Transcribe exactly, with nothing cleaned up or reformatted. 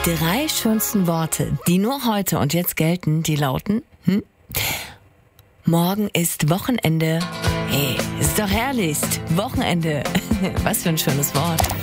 drei schönsten Worte, die nur heute und jetzt gelten, die lauten, hm? Morgen ist Wochenende. Hey, ist doch herrlich. Wochenende. Was für ein schönes Wort.